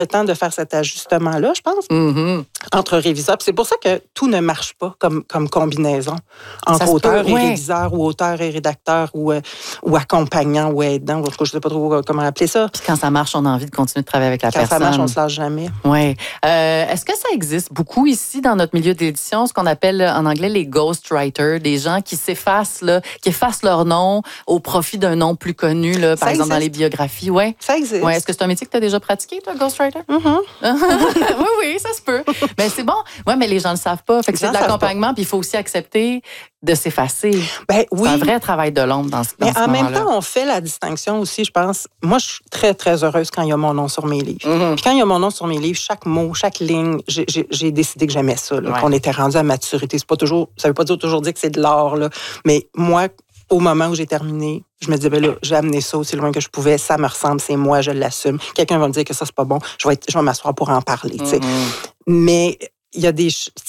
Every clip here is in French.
le temps de faire cet ajustement-là, je pense, entre réviseurs. Puis c'est pour ça que tout ne marche pas comme combinaison entre auteur et réviseur ou auteur et rédacteur ou accompagnant ou aidant. Je ne sais pas trop comment appeler ça. Puis quand ça marche, on a envie de continuer de travailler avec la personne. Quand ça marche, on ne se lâche jamais. Oui. Est-ce que ça existe beaucoup ici dans notre milieu d'édition, ce qu'on appelle en anglais les ghostwriters, des gens qui s'effacent, là, qui effacent leur nom au profit d'un nom plus connu, là, par exemple dans les biographies? Ouais. Ça existe. Ouais. Est-ce que c'est un métier que tu as déjà pratiqué, toi, ghostwriter? Oui, ça se peut. Mais c'est bon. Oui, mais les gens ne le savent pas. Fait que c'est de l'accompagnement, puis il faut aussi accepter de s'effacer. Ben, oui. C'est un vrai travail de l'ombre dans ce Mais en moment-là. même temps, on fait la distinction aussi, je pense. Moi, je suis très, très heureuse quand il y a mon nom sur mes livres. Puis quand il y a mon nom sur mes livres, chaque mot, chaque ligne, j'ai décidé que j'aimais ça, là, qu'on était rendu à maturité. C'est pas toujours, ça veut pas toujours dire que c'est de l'art, là. Mais moi, au moment où j'ai terminé, je me disais, ben là, j'ai amené ça aussi loin que je pouvais, ça me ressemble, c'est moi, je l'assume. Quelqu'un va me dire que ça, c'est pas bon, je vais m'asseoir pour en parler, tu sais. Mais il y a des...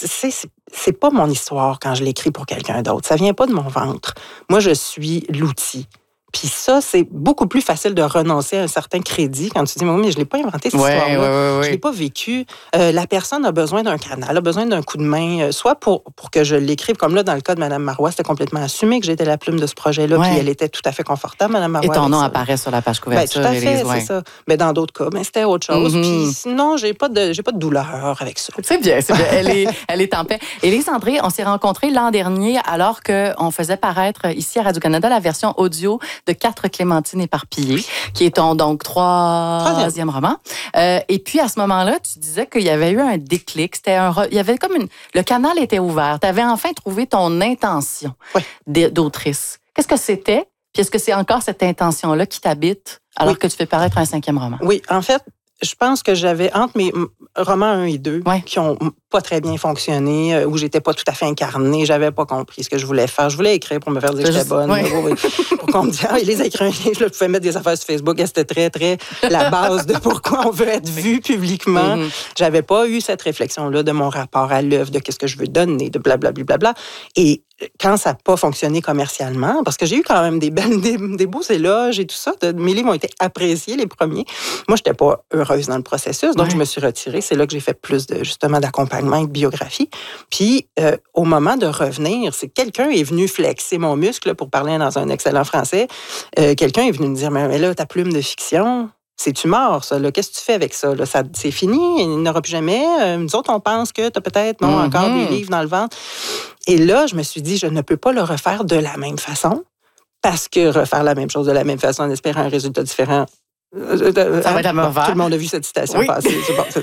C'est pas mon histoire quand je l'écris pour quelqu'un d'autre. Ça vient pas de mon ventre. Moi, je suis l'outil. Puis ça, c'est beaucoup plus facile de renoncer à un certain crédit quand tu dis, mais je ne l'ai pas inventé, cette histoire-là. Je ne l'ai pas vécu. La personne a besoin d'un canal, a besoin d'un coup de main, soit pour que je l'écrive, comme là, dans le cas de Mme Marois, c'était complètement assumé que j'étais la plume de ce projet-là, puis elle était tout à fait confortable, Mme Marois. Et ton nom apparaît sur la page couverture. Ben, tout à fait, c'est ça. Mais dans d'autres cas, c'était autre chose. Puis sinon, j'ai pas de douleur avec ça. C'est bien. Elle est en paix. Élise André, on s'est rencontrés l'an dernier alors qu'on faisait paraître ici à Radio-Canada la version audio de 4 Clémentines éparpillées, qui est ton donc troisième roman. Et puis à ce moment-là, tu disais qu'il y avait eu un déclic. Il y avait comme le canal était ouvert. Tu avais enfin trouvé ton intention d'autrice. Qu'est-ce que c'était? Puis est-ce que c'est encore cette intention-là qui t'habite alors que tu fais paraître un 5e roman? Oui, en fait, je pense que j'avais, entre mes romans 1 et 2, qui ont pas très bien fonctionné, où j'étais pas tout à fait incarnée, j'avais pas compris ce que je voulais faire. Je voulais écrire pour me faire dire que j'étais bonne. Pour qu'on me dise, Élise a écrit un livre, je pouvais mettre des affaires sur Facebook, et c'était très, très la base de pourquoi on veut être vu publiquement. J'avais pas eu cette réflexion-là de mon rapport à l'œuvre, de qu'est-ce que je veux donner, de blablabla. Et quand ça n'a pas fonctionné commercialement, parce que j'ai eu quand même des beaux éloges et tout ça, mes livres ont été appréciés, les premiers. Moi, je n'étais pas heureuse dans le processus, donc je me suis retirée. C'est là que j'ai fait plus justement d'accompagnement et de biographie. Puis, au moment de revenir, c'est quelqu'un est venu flexer mon muscle, pour parler dans un excellent français. Quelqu'un est venu me dire, mais là, ta plume de fiction... C'est-tu mort, ça? Là? Qu'est-ce que tu fais avec ça? Là? C'est fini, il n'y en aura plus jamais. Nous autres, on pense que tu as peut-être encore des livres dans le ventre. Et là, je me suis dit, je ne peux pas le refaire de la même façon, parce que refaire la même chose de la même façon en espérant un résultat différent... ça va être à mauvais. Tout le monde a vu cette citation passer.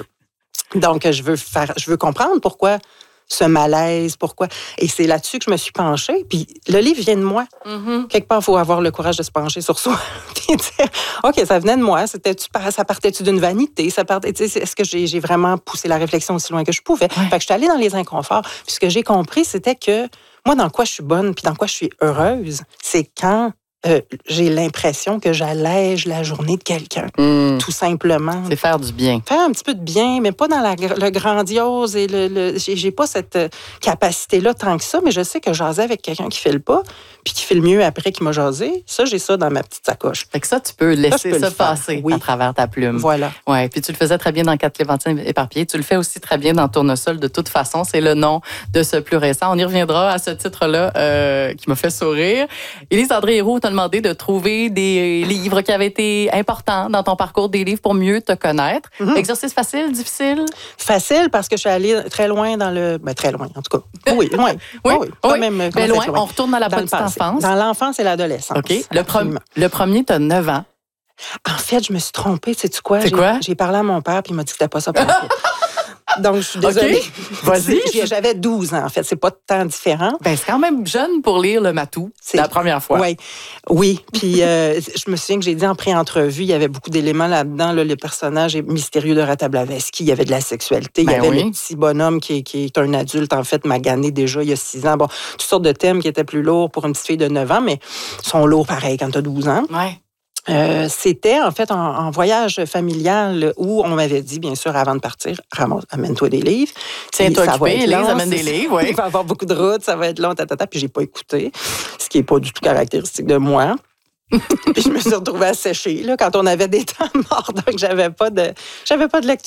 Donc, je veux comprendre pourquoi ce malaise, pourquoi. Et c'est là-dessus que je me suis penchée. Puis le livre vient de moi. Quelque part, il faut avoir le courage de se pencher sur soi. Puis dire, OK, ça venait de moi. Ça partait-tu d'une vanité? Est-ce que j'ai vraiment poussé la réflexion aussi loin que je pouvais? Fait que je suis allée dans les inconforts. Puis ce que j'ai compris, c'était que moi, dans quoi je suis bonne, puis dans quoi je suis heureuse, c'est quand j'ai l'impression que j'allège la journée de quelqu'un, tout simplement. C'est faire du bien. Faire un petit peu de bien, mais pas dans le grandiose et j'ai pas cette capacité-là tant que ça, mais je sais que jaser avec quelqu'un qui fait le pas, puis qui fait le mieux après qu'il m'a jasé, ça, j'ai ça dans ma petite sacoche. Fait que ça, tu peux laisser ça passer à travers ta plume. Voilà. Ouais, puis tu le faisais très bien dans 4 Clémentines éparpillées. Tu le fais aussi très bien dans Tournesol. De toute façon, c'est le nom de ce plus récent. On y reviendra à ce titre-là qui m'a fait sourire. Élise André Héroux t'a demandé de trouver des livres qui avaient été importants dans ton parcours, des livres pour mieux te connaître. Exercice facile, difficile? Facile parce que je suis allée très loin dans le... Ben, très loin, en tout cas. Oui, loin. Oui. Même, mais loin, on retourne dans la petite enfance. Dans l'enfance et l'adolescence. OK. Le premier, tu as 9 ans. En fait, je me suis trompée. Sais-tu quoi? C'est quoi? J'ai parlé à mon père, puis il m'a dit que c'était pas ça pour moi. Donc, je suis désolée. Okay. Vas-y. J'avais 12 ans, en fait. C'est pas tant différent. Ben, c'est quand même jeune pour lire le Matou. C'est la première fois. Oui. Puis, je me souviens que j'ai dit en pré-entrevue, il y avait beaucoup d'éléments là-dedans. Là, le personnage mystérieux de Rata Blavatsky, il y avait de la sexualité. Il y avait le petit bonhomme qui est un adulte, en fait, magané déjà il y a 6 ans. Bon, toutes sortes de thèmes qui étaient plus lourds pour une petite fille de 9 ans, mais sont lourds pareil quand tu as 12 ans. Ouais. C'était en fait en voyage familial où on m'avait dit, bien sûr, avant de partir, amène-toi des livres. Tiens-toi occupé, Élise, amène des livres. Il va y avoir beaucoup de routes, ça va être long, puis j'ai pas écouté, ce qui n'est pas du tout caractéristique de moi. Puis je me suis retrouvée à sécher là, quand on avait des temps morts, donc j'avais pas de lecture.